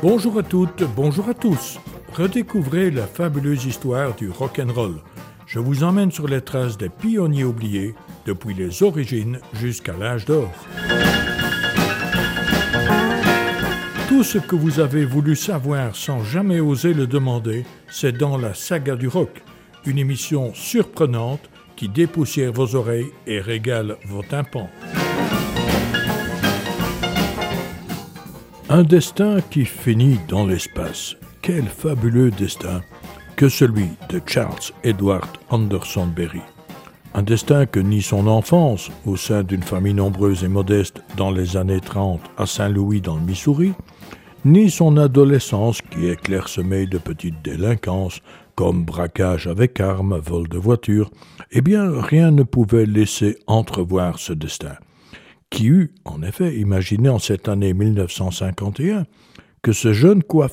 Bonjour à toutes, bonjour à tous. Redécouvrez la fabuleuse histoire du rock'n'roll. Je vous emmène sur les traces des pionniers oubliés, depuis les origines jusqu'à l'âge d'or. Tout ce que vous avez voulu savoir sans jamais oser le demander, c'est dans la saga du rock, une émission surprenante qui dépoussière vos oreilles et régale vos tympans. Un destin qui finit dans l'espace. Quel fabuleux destin que celui de Charles Edward Anderson Berry. Un destin que ni son enfance, au sein d'une famille nombreuse et modeste dans les années 30 à Saint-Louis dans le Missouri, ni son adolescence qui est clairsemée de petites délinquances comme braquage avec armes, vol de voiture, eh bien rien ne pouvait laisser entrevoir ce destin. Qui eût, en effet, imaginé en cette année 1951 que ce jeune coiffeur